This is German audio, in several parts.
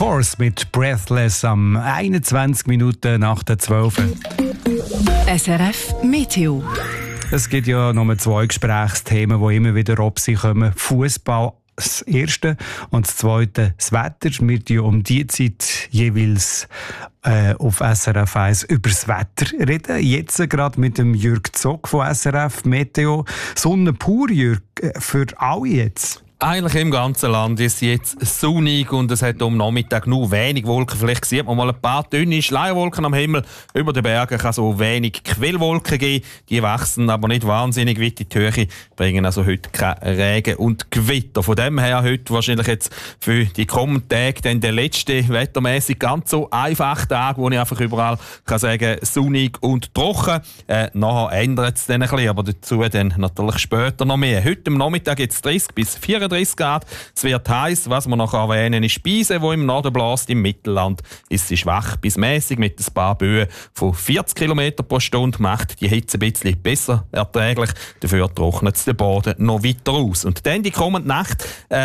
Course mit Breathless am 21 Minuten nach der 12. SRF Meteo. Es gibt ja noch 2 Gesprächsthemen, die immer wieder auf sich kommen. Fußball, das erste, und das zweite, das Wetter. Wir reden um die Zeit jeweils auf SRF 1 über das Wetter reden. Jetzt gerade mit dem Jürg Zock von SRF Meteo. Sonne pur, Jürg, für alle jetzt. Eigentlich im ganzen Land ist es jetzt sonnig und es hat am Nachmittag nur wenig Wolken. Vielleicht sieht man mal ein paar dünne Schleierwolken am Himmel. Über den Bergen kann es auch wenig Quellwolken geben. Die wachsen aber nicht wahnsinnig weit in die Höhe, bringen also heute keinen Regen und Gewitter. Von dem her heute wahrscheinlich jetzt für die kommenden Tage dann der letzte wettermäßig ganz so einfache Tag, wo ich einfach überall kann sagen, sonnig und trocken. Nachher ändert es dann ein bisschen, aber dazu dann natürlich später noch mehr. Heute am Nachmittag jetzt 30 bis 34 Grad. Es wird heiß. Was wir noch erwähnen ist Speise, die im Norden bläst. Im Mittelland ist sie schwach bis mäßig mit ein paar Böen von 40 km pro Stunde. Macht die Hitze ein bisschen besser erträglich. Dafür trocknet es den Boden noch weiter aus. Und dann die kommende Nacht,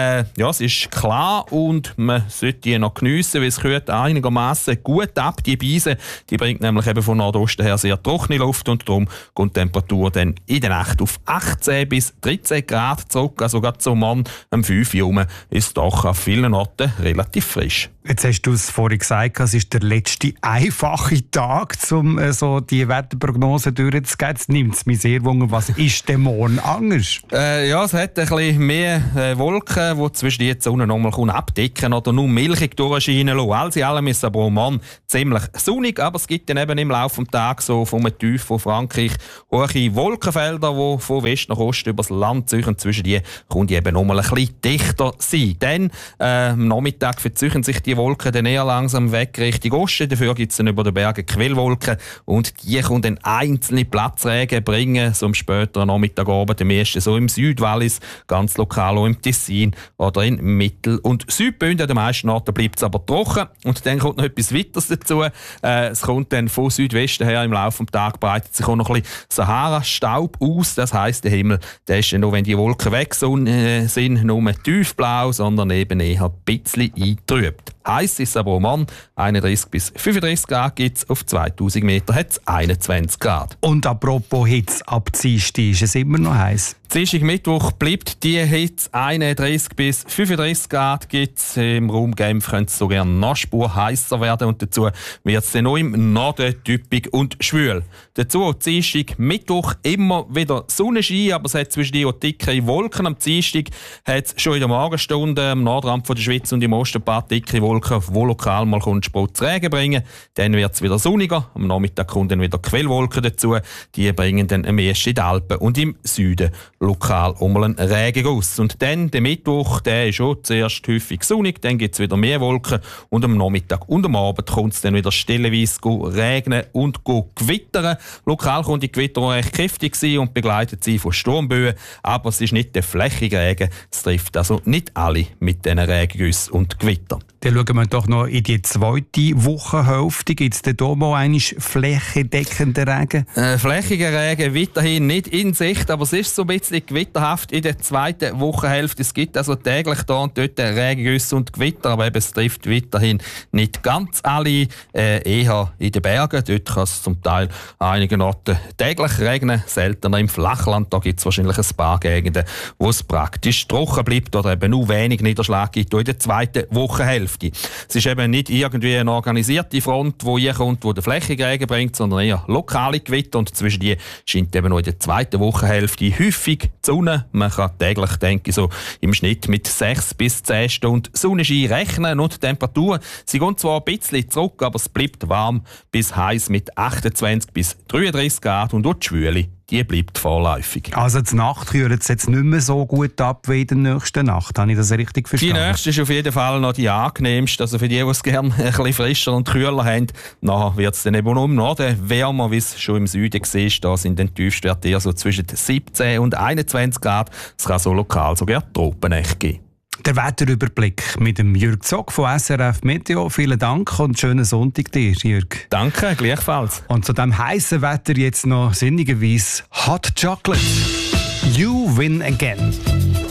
es ist klar und man sollte die noch geniessen, weil es kühlt einigermaßen gut ab. Die Beise, die bringt nämlich eben von Nordosten her sehr trockene Luft und darum kommt die Temperatur dann in der Nacht auf 18 bis 13 Grad zurück. Also gerade so Mann am 5 Uhr ist doch an vielen Orten relativ frisch. Jetzt hast du es vorhin gesagt, es ist der letzte einfache Tag, um so die Wetterprognose durchzugehen. Jetzt nimmt es mich sehr wunder, was ist denn morgen anders? Es hat ein bisschen mehr Wolken, die zwischen die Sonne nochmal abdecken oder nur milchig durchscheinen lassen. Alles in allem ist es aber morgen ziemlich sonnig, aber es gibt dann eben im Laufe des Tages so vom Tief von Frankreich hohe Wolkenfelder, die von West nach Ost über das Land ziehen. Zwischen die kommt eben nochmal ein bisschen dichter sein. Dann am Nachmittag verzeichnen sich die Wolken dann eher langsam weg Richtung Osten. Dafür gibt es dann über den Bergen Quellwolken und die können dann einzelne Platzregen bringen, so am späteren Nachmittagabend, am ersten so im Südwallis, ganz lokal auch im Tessin oder in Mittel- und Südbünden. An den meisten Orten bleibt es aber trocken. Und dann kommt noch etwas weiteres dazu. Es kommt dann von Südwesten her im Laufe des Tages breitet sich auch noch ein bisschen Sahara-Staub aus. Das heisst, der Himmel, der ist dann noch, wenn die Wolken weg sind, nur tiefblau, sondern eben eher ein bisschen eingetrübt. Heiß ist aber auch morgen. 31 bis 35 Grad gibt es. Auf 2000 Meter hat es 21 Grad. Und apropos Hitze, ab Dienstag ist es immer noch heiß. Dienstag, Mittwoch bleibt die Hitze 31 bis 35 Grad gibt's. Im Raum Genf könnte es sogar noch Spur heißer werden und dazu wird es dann noch im Norden typisch und schwül. Dazu Dienstag, Mittwoch immer wieder Sonnenschein, aber es hat zwischen die dicke Wolken. Am Dienstag hat es schon in der Morgenstunde am Nordrand von der Schweiz und im Osten ein paar dicke Wolken, die lokal mal Spritz Regen bringen. Dann wird es wieder sonniger. Am Nachmittag kommen dann wieder Quellwolken dazu. Die bringen dann am ersten in den Alpen und im Süden lokal einen Regenguss. Und dann der Mittwoch, der ist schon zuerst häufig sonnig, dann gibt es wieder mehr Wolken und am Nachmittag und am Abend kommt es dann wieder stellenweise regnen und gewittern. Lokal kann die Gewitter auch recht kräftig sein und begleitet sie von Sturmböen, aber es ist nicht der flächige Regen, es trifft also nicht alle mit diesen Regengüssen und Gewittern. Dann schauen wir doch noch in die zweite Wochenhälfte. Gibt es denn da mal einmal flächendeckenden Regen? Flächiger Regen weiterhin nicht in Sicht, aber es ist so ein bisschen gewitterhaft in der zweiten Wochenhälfte. Es gibt also täglich da und dort Regengüsse und Gewitter, aber eben, es trifft weiterhin nicht ganz alle. Eher in den Bergen, dort kann es zum Teil an einigen Orten täglich regnen, seltener im Flachland. Da gibt es wahrscheinlich ein paar Gegenden, wo es praktisch trocken bleibt oder eben nur wenig Niederschlag gibt in der zweiten Wochenhälfte. Es ist eben nicht irgendwie eine organisierte Front, die hier kommt, die den flächigen Regen bringt, sondern eher lokale Gewitter. Und zwischen die scheint eben noch in der zweiten Wochenhälfte häufig die Sonne. Man kann täglich, denke ich, so im Schnitt mit 6 bis 10 Stunden Sonnenschein rechnen. Und die Temperaturen, sie gehen zwar ein bisschen zurück, aber es bleibt warm bis heiß mit 28 bis 33 Grad und auch die Schwüle, die bleibt vorläufig. Also die Nacht kühlt es jetzt nicht mehr so gut ab wie in der nächsten Nacht. Habe ich das richtig verstanden? Die nächste ist auf jeden Fall noch die angenehmste. Also für die es gerne ein bisschen frischer und kühler haben, nachher wird es dann eben noch im Norden wärmer, wie es schon im Süden war. Da sind dann Tiefstwerte eher so zwischen 17 und 21 Grad. Es kann so lokal sogar Tropennächte geben. Der Wetterüberblick mit dem Jürg Zock von SRF Meteo. Vielen Dank und schönen Sonntag dir, Jürg. Danke, gleichfalls. Und zu diesem heißen Wetter jetzt noch sinnigerweise Hot Chocolate. You win again.